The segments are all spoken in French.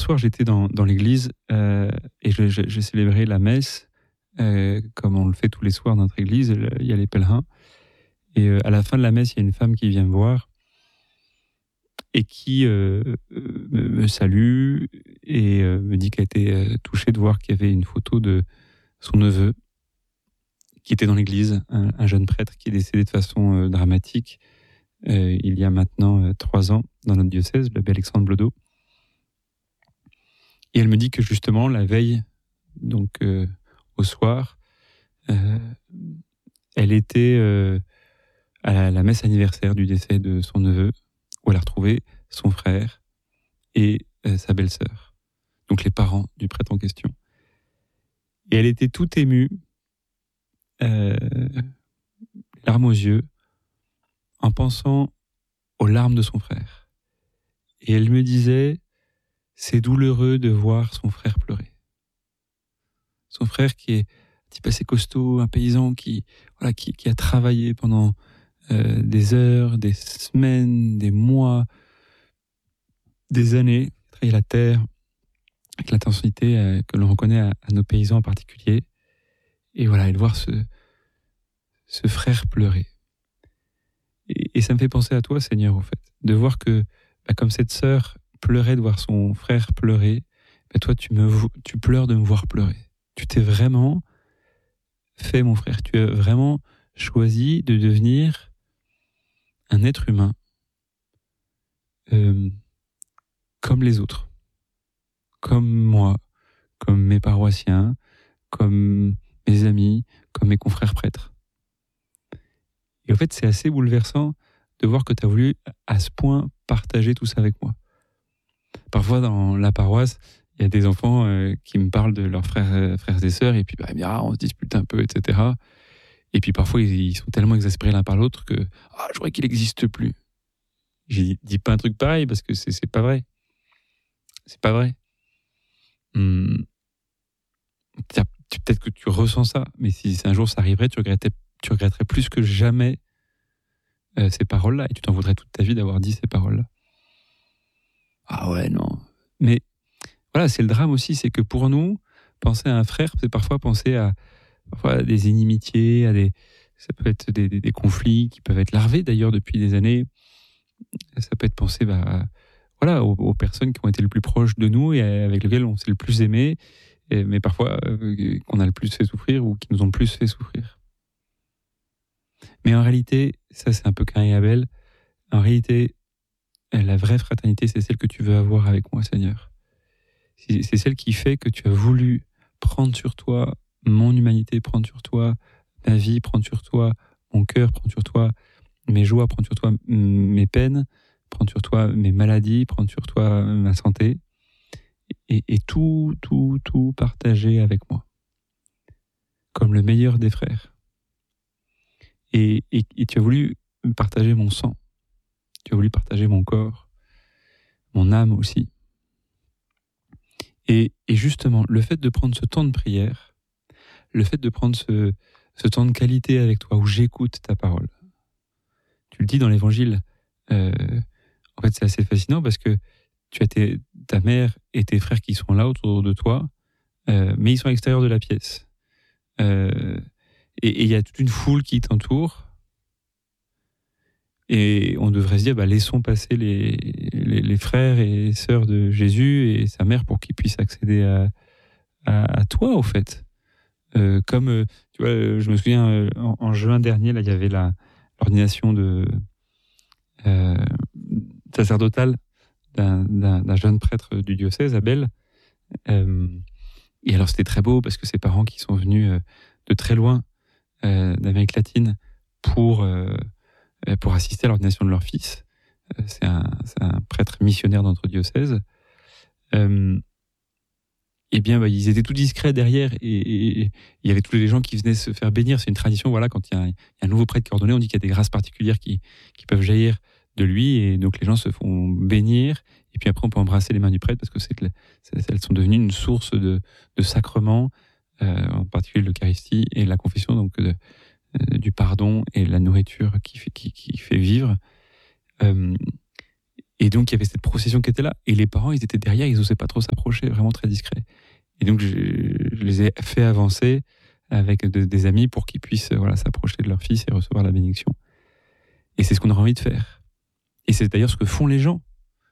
soir, j'étais dans l'église et j'ai célébré la messe comme on le fait tous les soirs dans notre église. Il y a les pèlerins. Et à la fin de la messe, il y a une femme qui vient me voir et qui me salue et me dit qu'elle a été touchée de voir qu'il y avait une photo de son neveu qui était dans l'église, un jeune prêtre qui est décédé de façon dramatique il y a maintenant 3 ans dans notre diocèse, l'abbé Alexandre Blodeau. Et elle me dit que justement, la veille, donc au soir, elle était à la messe anniversaire du décès de son neveu, où elle a retrouvé son frère et sa belle-sœur, donc les parents du prêtre en question. Et elle était toute émue, larmes aux yeux, en pensant aux larmes de son frère. Et elle me disait, c'est douloureux de voir son frère pleurer. Son frère qui est un type assez costaud, un paysan qui a travaillé pendant des heures, des semaines, des mois, des années, travailler la terre avec l'intensité que l'on reconnaît à nos paysans en particulier. Et voilà, et de voir ce frère pleurer. Et ça me fait penser à toi, Seigneur, au fait, de voir que, comme cette sœur pleurait de voir son frère pleurer, toi, tu pleures de me voir pleurer. Tu t'es vraiment fait, mon frère, tu as vraiment choisi de devenir un être humain comme les autres, comme moi, comme mes paroissiens, comme mes amis, comme mes confrères prêtres. Et en fait, c'est assez bouleversant de voir que tu as voulu à ce point partager tout ça avec moi. Parfois, dans la paroisse, il y a des enfants qui me parlent de leurs frères et sœurs, et puis on se dispute un peu, etc. Et puis parfois, ils sont tellement exaspérés l'un par l'autre que je crois qu'il n'existe plus. Je dis pas un truc pareil parce que c'est pas vrai. C'est pas vrai. Peut-être que tu ressens ça, mais si un jour ça arriverait, tu regretterais plus que jamais ces paroles-là, et tu t'en voudrais toute ta vie d'avoir dit ces paroles-là. Ah ouais, non. Mais voilà, c'est le drame aussi, c'est que pour nous, penser à un frère, c'est parfois penser à des inimitiés, ça peut être des conflits qui peuvent être larvés d'ailleurs depuis des années. Ça peut être penser aux personnes qui ont été le plus proches de nous et avec lesquelles on s'est le plus aimé, mais parfois qu'on a le plus fait souffrir ou qui nous ont le plus fait souffrir. Mais en réalité, ça c'est un peu Caïn et Abel, en réalité, la vraie fraternité, c'est celle que tu veux avoir avec moi, Seigneur. C'est celle qui fait que tu as voulu prendre sur toi mon humanité, prendre sur toi ma vie, prendre sur toi mon cœur, prendre sur toi mes joies, prendre sur toi mes peines, prendre sur toi mes maladies, prendre sur toi ma santé, et tout partager avec moi, comme le meilleur des frères. Et tu as voulu partager mon sang, tu as voulu partager mon corps, mon âme aussi. Et justement, le fait de prendre ce temps de prière, le fait de prendre ce temps de qualité avec toi, où j'écoute ta parole. Tu le dis dans l'Évangile, en fait c'est assez fascinant parce que tu as ta mère et tes frères qui sont là autour de toi, mais ils sont à l'extérieur de la pièce. Et il y a toute une foule qui t'entoure. Et on devrait se dire, laissons passer les frères et sœurs de Jésus et sa mère pour qu'ils puissent accéder à toi, au fait. Comme, tu vois, je me souviens, en juin dernier, là, il y avait l'ordination sacerdotale d'un jeune prêtre du diocèse, Abel. Et alors, c'était très beau parce que ses parents qui sont venus de très loin, d'Amérique latine, pour assister à l'ordination de leur fils. C'est un prêtre missionnaire dans notre diocèse. Ils étaient tout discrets derrière, et il y avait tous les gens qui venaient se faire bénir. C'est une tradition, quand il y a un nouveau prêtre qui est ordonné, on dit qu'il y a des grâces particulières qui peuvent jaillir de lui, et donc les gens se font bénir, et puis après on peut embrasser les mains du prêtre parce que elles sont devenues une source de sacrements, en particulier l'Eucharistie et la confession, donc du pardon et la nourriture qui fait vivre. Et donc, il y avait cette procession qui était là. Et les parents, ils étaient derrière, ils n'osaient pas trop s'approcher, vraiment très discrets. Et donc, je les ai fait avancer avec des amis pour qu'ils puissent s'approcher de leur fils et recevoir la bénédiction. Et c'est ce qu'on a envie de faire. Et c'est d'ailleurs ce que font les gens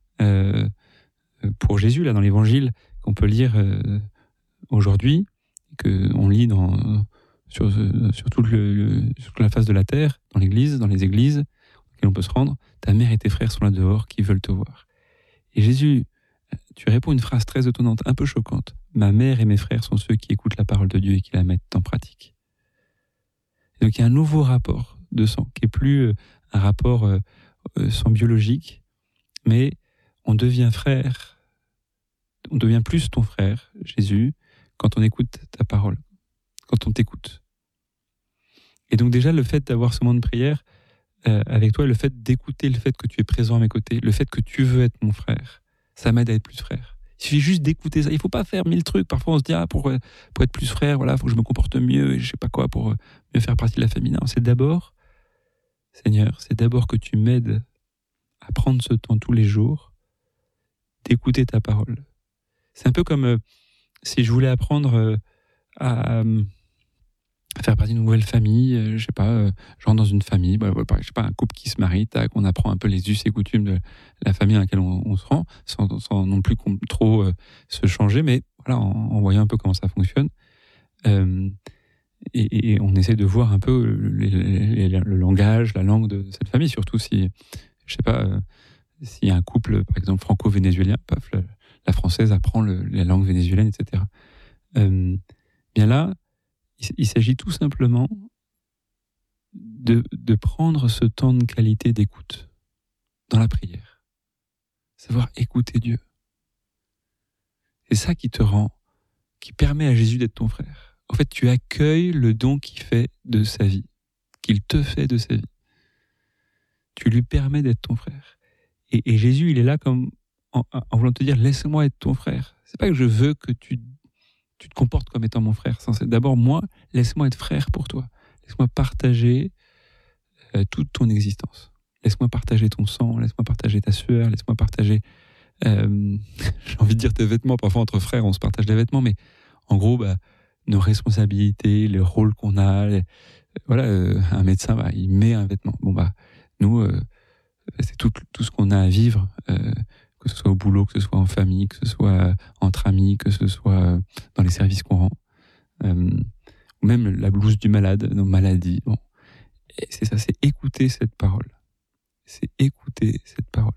pour Jésus, là, dans l'Évangile, qu'on peut lire aujourd'hui, qu'on lit sur toute la face de la terre, dans l'Église, dans les églises, auxquelles on peut se rendre. Ta mère et tes frères sont là dehors qui veulent te voir. Et Jésus, tu réponds une phrase très étonnante, un peu choquante. Ma mère et mes frères sont ceux qui écoutent la parole de Dieu et qui la mettent en pratique. Et donc il y a un nouveau rapport de sang, qui est plus un rapport sang biologique, mais on devient frère, on devient plus ton frère, Jésus, quand on écoute ta parole, quand on t'écoute. Et donc déjà, le fait d'avoir ce moment de prière avec toi, le fait d'écouter, le fait que tu es présent à mes côtés, le fait que tu veux être mon frère, ça m'aide à être plus frère. Il suffit juste d'écouter ça. Il ne faut pas faire 1000 trucs. Parfois, on se dit, pour être plus frère, il faut que je me comporte mieux et je ne sais pas quoi pour mieux faire partie de la famille. Non, c'est d'abord, Seigneur, c'est d'abord que tu m'aides à prendre ce temps tous les jours d'écouter ta parole. C'est un peu comme si je voulais apprendre à faire partie d'une nouvelle famille, je sais pas, je rentre dans une famille, je sais pas, un couple qui se marie, tac, on apprend un peu les us et coutumes de la famille à laquelle on se rend, sans non plus trop se changer, mais voilà, en voyant un peu comment ça fonctionne. Et on essaie de voir un peu le langage, la langue de cette famille, surtout si, je sais pas, s'il y a un couple, par exemple, franco-vénézuélien, paf, la française apprend la langue vénézuélienne, etc. Bien là, il s'agit tout simplement de prendre ce temps de qualité d'écoute dans la prière. Savoir écouter Dieu. C'est ça qui permet à Jésus d'être ton frère. En fait, tu accueilles le don qu'il fait de sa vie, qu'il te fait de sa vie. Tu lui permets d'être ton frère. Et Jésus, il est là comme en voulant te dire, laisse-moi être ton frère. C'est pas que je veux que tu te comportes comme étant mon frère. D'abord, moi, laisse-moi être frère pour toi. Laisse-moi partager toute ton existence. Laisse-moi partager ton sang, laisse-moi partager ta sueur, laisse-moi partager, j'ai envie de dire tes vêtements. Parfois, entre frères, on se partage les vêtements, mais en gros, nos responsabilités, les rôles qu'on a. Un médecin, il met un vêtement. Nous, c'est tout ce qu'on a à vivre, que ce soit au boulot, que ce soit en famille, que ce soit entre amis, que ce soit dans les services qu'on rend, ou même la blouse du malade, nos maladies. Bon. Et c'est ça, c'est écouter cette parole. C'est écouter cette parole.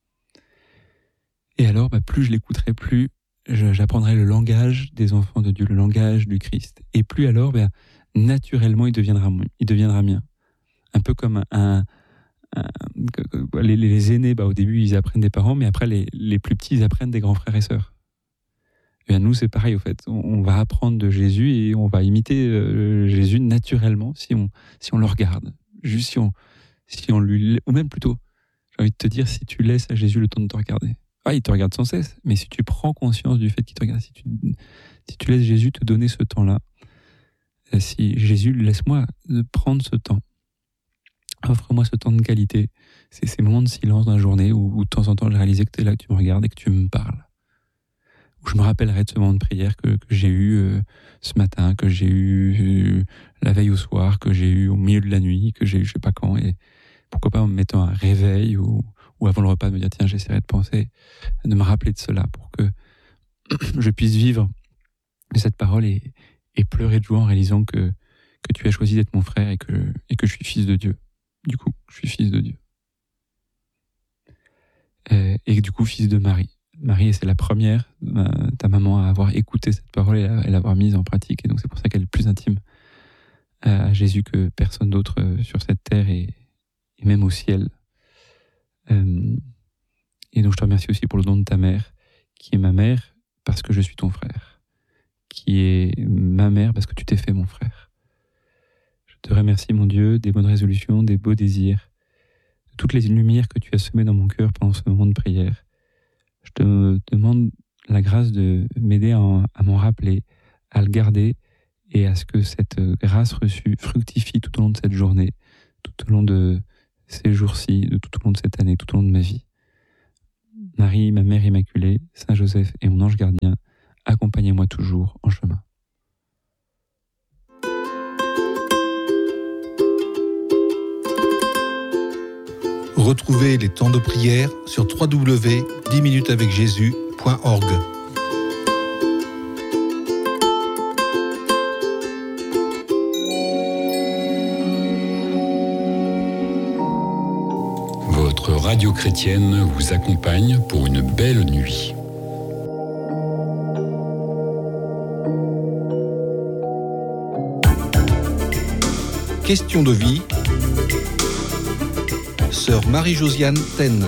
Et alors, plus je l'écouterai, plus j'apprendrai le langage des enfants de Dieu, le langage du Christ. Et plus alors, naturellement, il deviendra mien. Un peu comme les aînés, au début, ils apprennent des parents, mais après, les plus petits, ils apprennent des grands frères et sœurs. Et nous, c'est pareil, au fait. On va apprendre de Jésus et on va imiter Jésus naturellement si on le regarde. Juste si on lui... Ou même plutôt, j'ai envie de te dire, si tu laisses à Jésus le temps de te regarder. Il te regarde sans cesse, mais si tu prends conscience du fait qu'il te regarde, si tu laisses Jésus te donner ce temps-là, si Jésus, laisse-moi prendre ce temps, offre-moi ce temps de qualité, ces moments de silence dans la journée où de temps en temps je réalisais que tu es là, que tu me regardes et que tu me parles. Où je me rappellerai de ce moment de prière que j'ai eu ce matin, que j'ai eu la veille au soir, que j'ai eu au milieu de la nuit, que j'ai eu je sais pas quand, et pourquoi pas en me mettant un réveil ou avant le repas de me dire tiens, j'essaierai de penser, de me rappeler de cela pour que je puisse vivre cette parole et pleurer de joie en réalisant que tu as choisi d'être mon frère et que je suis fils de Dieu. Du coup, je suis fils de Dieu. Et du coup, fils de Marie. Marie, c'est la première, ta maman, à avoir écouté cette parole et à l'avoir mise en pratique. Et donc, c'est pour ça qu'elle est plus intime à Jésus que personne d'autre sur cette terre et même au ciel. Et donc, je te remercie aussi pour le don de ta mère, qui est ma mère parce que je suis ton frère, qui est ma mère parce que tu t'es fait mon frère. Je te remercie, mon Dieu, des bonnes résolutions, des beaux désirs, de toutes les lumières que tu as semées dans mon cœur pendant ce moment de prière. Je te demande la grâce de m'aider à m'en rappeler, à le garder et à ce que cette grâce reçue fructifie tout au long de cette journée, tout au long de ces jours-ci, tout au long de cette année, tout au long de ma vie. Marie, ma mère immaculée, Saint Joseph et mon ange gardien, accompagnez-moi toujours en chemin. Retrouvez les temps de prière sur www.10minutesavecjésus.org. Votre radio chrétienne vous accompagne pour une belle nuit. Question de vie. Sœur Marie-Josiane Taine.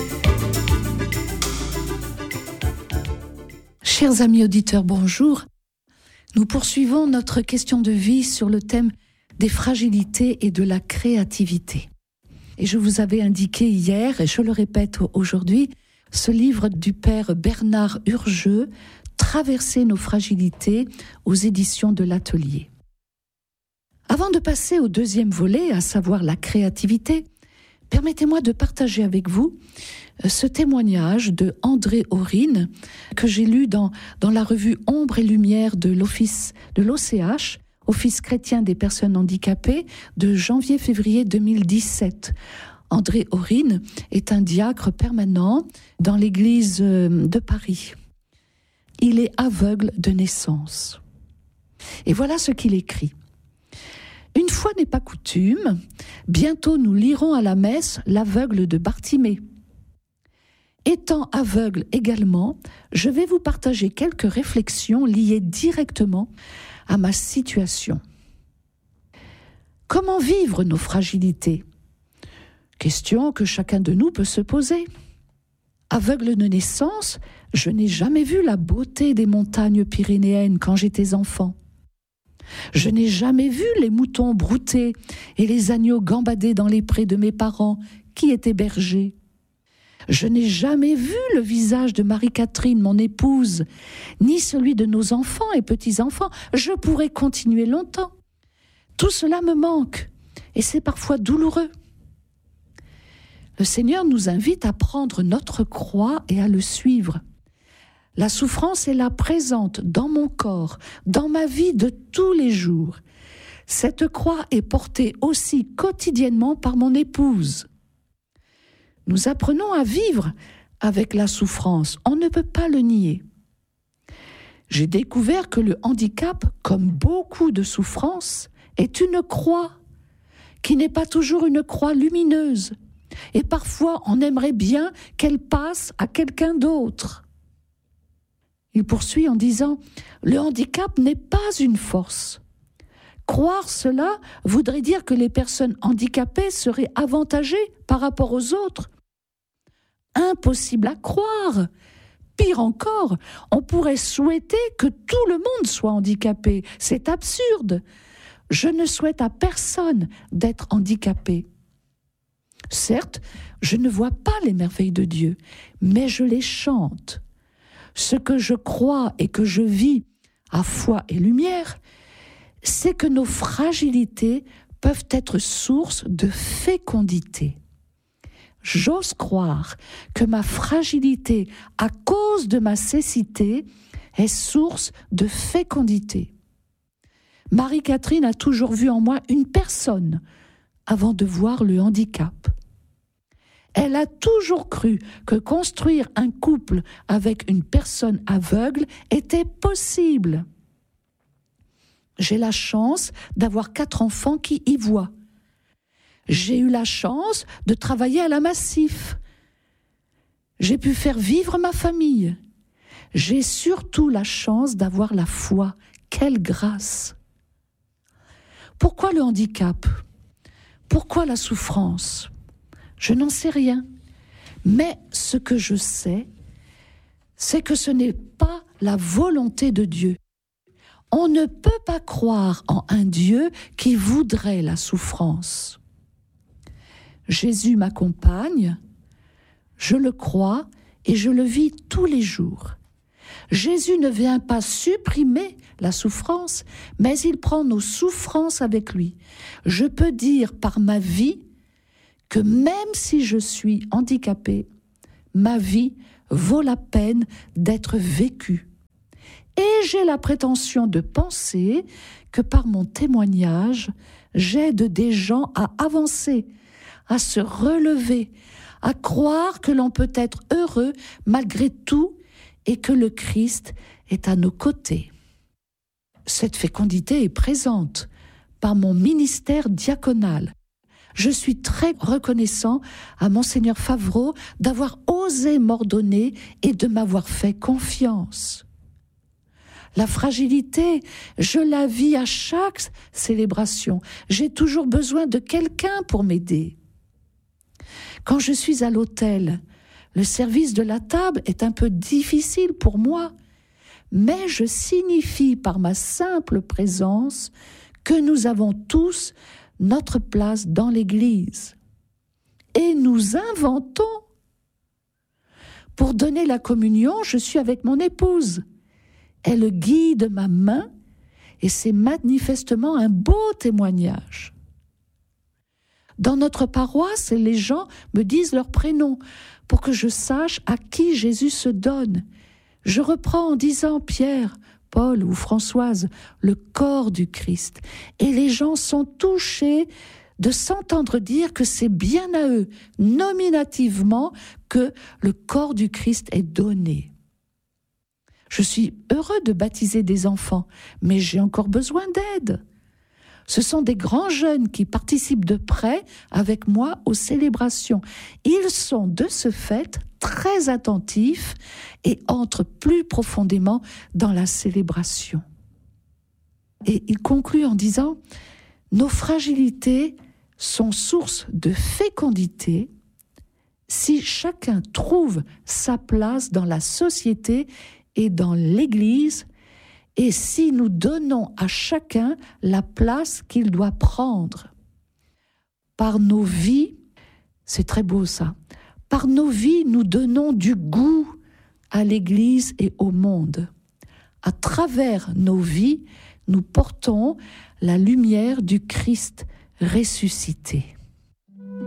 Chers amis auditeurs, bonjour. Nous poursuivons notre question de vie sur le thème des fragilités et de la créativité. Et je vous avais indiqué hier, et je le répète aujourd'hui, ce livre du père Bernard Urgeux, Traverser nos fragilités, aux éditions de l'Atelier. Avant de passer au deuxième volet, à savoir la créativité, permettez-moi de partager avec vous ce témoignage de André Aurine que j'ai lu dans la revue Ombre et Lumière de l'Office de l'OCH, Office chrétien des personnes handicapées, de janvier-février 2017. André Aurine est un diacre permanent dans l'église de Paris. Il est aveugle de naissance. Et voilà ce qu'il écrit. Une fois n'est pas coutume, bientôt nous lirons à la messe l'aveugle de Bartimée. Étant aveugle également, je vais vous partager quelques réflexions liées directement à ma situation. Comment vivre nos fragilités ? Question que chacun de nous peut se poser. Aveugle de naissance, je n'ai jamais vu la beauté des montagnes pyrénéennes quand j'étais enfant. Je n'ai jamais vu les moutons brouter et les agneaux gambader dans les prés de mes parents, qui étaient bergers. Je n'ai jamais vu le visage de Marie-Catherine, mon épouse, ni celui de nos enfants et petits-enfants. Je pourrais continuer longtemps. Tout cela me manque, et c'est parfois douloureux. Le Seigneur nous invite à prendre notre croix et à le suivre. La souffrance est là présente dans mon corps, dans ma vie de tous les jours. Cette croix est portée aussi quotidiennement par mon épouse. Nous apprenons à vivre avec la souffrance, on ne peut pas le nier. J'ai découvert que le handicap, comme beaucoup de souffrances, est une croix, qui n'est pas toujours une croix lumineuse. Et parfois, on aimerait bien qu'elle passe à quelqu'un d'autre. Il poursuit en disant « Le handicap n'est pas une force. Croire cela voudrait dire que les personnes handicapées seraient avantagées par rapport aux autres. Impossible à croire. Pire encore, on pourrait souhaiter que tout le monde soit handicapé. C'est absurde. Je ne souhaite à personne d'être handicapé. Certes, je ne vois pas les merveilles de Dieu, mais je les chante. Ce que je crois et que je vis à foi et lumière, c'est que nos fragilités peuvent être source de fécondité. J'ose croire que ma fragilité, à cause de ma cécité, est source de fécondité. Marie-Catherine a toujours vu en moi une personne avant de voir le handicap. Elle a toujours cru que construire un couple avec une personne aveugle était possible. J'ai la chance d'avoir 4 enfants qui y voient. J'ai eu la chance de travailler à la Massif. J'ai pu faire vivre ma famille. J'ai surtout la chance d'avoir la foi. Quelle grâce! Pourquoi le handicap? Pourquoi la souffrance? Je n'en sais rien. Mais ce que je sais, c'est que ce n'est pas la volonté de Dieu. On ne peut pas croire en un Dieu qui voudrait la souffrance. Jésus m'accompagne, je le crois et je le vis tous les jours. Jésus ne vient pas supprimer la souffrance, mais il prend nos souffrances avec lui. Je peux dire par ma vie que même si je suis handicapée, ma vie vaut la peine d'être vécue. Et j'ai la prétention de penser que par mon témoignage, j'aide des gens à avancer, à se relever, à croire que l'on peut être heureux malgré tout et que le Christ est à nos côtés. Cette fécondité est présente par mon ministère diaconal. Je suis très reconnaissant à Monseigneur Favreau d'avoir osé m'ordonner et de m'avoir fait confiance. La fragilité, je la vis à chaque célébration. J'ai toujours besoin de quelqu'un pour m'aider. Quand je suis à l'autel, le service de la table est un peu difficile pour moi, mais je signifie par ma simple présence que nous avons tous notre place dans l'Église. Et nous inventons. Pour donner la communion, je suis avec mon épouse. Elle guide ma main et c'est manifestement un beau témoignage. Dans notre paroisse, les gens me disent leur prénom pour que je sache à qui Jésus se donne. Je reprends en disant Pierre, Paul ou Françoise, le corps du Christ. Et les gens sont touchés de s'entendre dire que c'est bien à eux, nominativement, que le corps du Christ est donné. Je suis heureux de baptiser des enfants, mais j'ai encore besoin d'aide. Ce sont des grands jeunes qui participent de près avec moi aux célébrations. Ils sont de ce fait très attentifs et entrent plus profondément dans la célébration. Et il conclut en disant « Nos fragilités sont source de fécondité si chacun trouve sa place dans la société et dans l'Église, et si nous donnons à chacun la place qu'il doit prendre. Par nos vies, c'est très beau ça, par nos vies, nous donnons du goût à l'Église et au monde. À travers nos vies, nous portons la lumière du Christ ressuscité.